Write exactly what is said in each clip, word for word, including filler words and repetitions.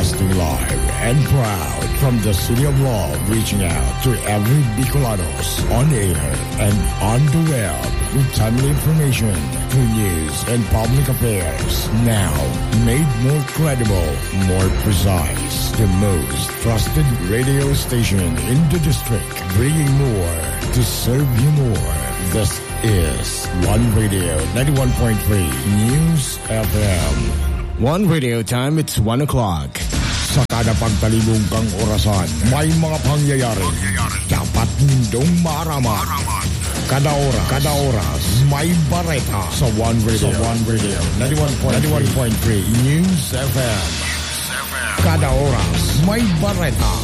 Broadcasting live and proud from the City of Love, reaching out to every Bicolanos on air and on the web with timely information, true news, and public affairs. Now, made more credible, more precise, the most trusted radio station in the district, bringing more to serve you more. This is One Radio ninety-one point three News F M. One Radio time, it's one o'clock. Sa kada pagtalibong kang orasan, may mga pangyayari. Dapat nindong maaraman. Kada oras, kada oras, may bareta sa One Radio. Sa One Radio ninety-one point three News F M. Kada oras, may bareta.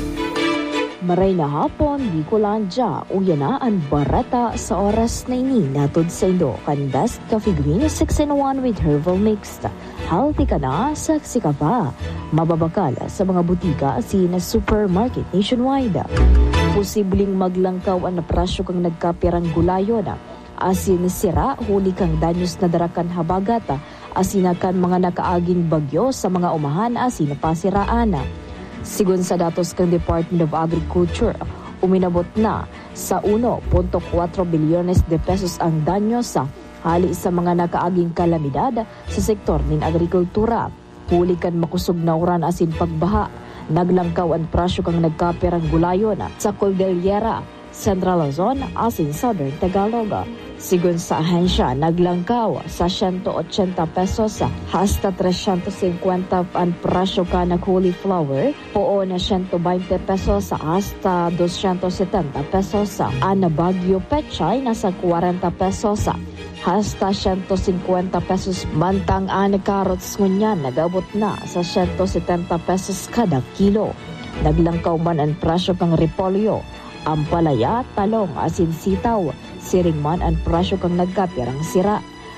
Maray na hapon, di ko lang dya, uyan na ang barata sa oras na ini natod sa Indo. Kandas ka figuine six in one with herbal mixed. Healthy ka na, sexy ka pa. Mababakal sa mga butika si na supermarket nationwide. Posibleng maglangkaw ang naprasyo kang nagkapirang gulayon. Asin sira, huli kang danyos na darakan habagat. Asinakan mga nakaaging bagyo sa mga umahan asin pasiraan. Sigun sa datos kang Department of Agriculture, uminabot na sa one punto four bilyones de pesos ang danyo sa hali sa mga nakaaging kalamidad sa sektor ng agrikultura. Huli kan makusog na uran asin pagbaha, naglangkaw ang presyo kang nagkaperang gulayon sa Cordillera, Central Luzon asin Southern Tagalog. Sigun sa ahensya, naglangkaw sa one hundred eighty pesos hasta three hundred fifty ang presyo ka na cauliflower, po na one hundred twenty pesos hasta two hundred seventy pesos. Ana Baguio Pechay nasa forty pesos hasta one hundred fifty pesos. Mantang ana carrots ngunyan nagabot na sa one hundred seventy pesos kada kilo. Naglangkaw man ang presyo kang repolyo, ampalaya, talong, asin sitaw, siringman ang presyo kang nagkapirang sira.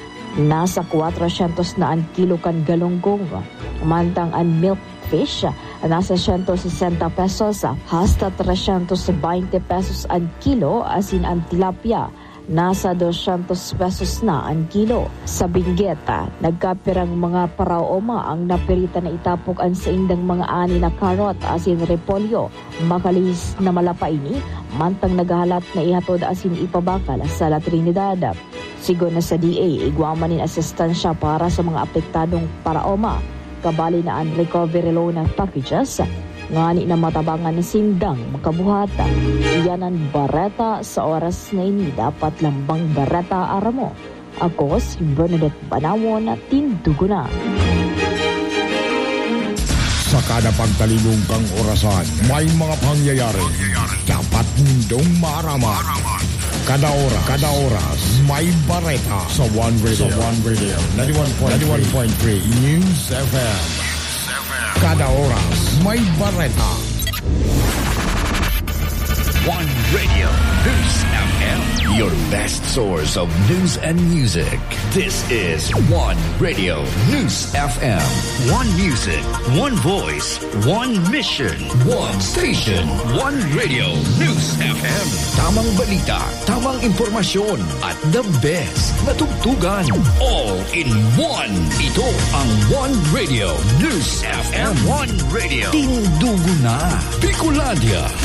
Nasa four hundred na ang kilo kan galunggong. Mantang ang milk fish, nasa one hundred sixty pesos hasta three hundred twenty pesos ang kilo, asin ang tilapia. Nasa two hundred pesos na ang kilo. Sa Bengueta, nagkapirang mga paraoma ang napirita na itapok ang sa indang mga ani na karot asin repolyo. Makalis na malapa ini, mantang naghahalat na ihatod asin ipabakal sa La Trinidad. Sigon na sa D A, igwaman in asistansya para sa mga apektadong paraoma. Kabali na ang recovery loan packages, ngani na matabangan ni sindang makabuhata. Iyan ang bareta sa oras na ini, dapat lambang bareta aramo. Ako si Bernadette Banawon na tindugo na. Sa kada pagtalibong kang orasan, may mga pangyayari. Dapat nindong maaraman. Kada oras, kada oras, may bareta sa One Radio. Sa One Radio ninety-one point three News F M. Kada oras, may bareta. One Radio News F M, your best source of news and music. This is One Radio News F M. One music, one voice, one mission, one station. One Radio News F M. Tamang balita, tamang impormasyon, at the best na tugtugan. All in one. Ito ang One Radio News F M. One Radio. Tindugo na. Bicolandia.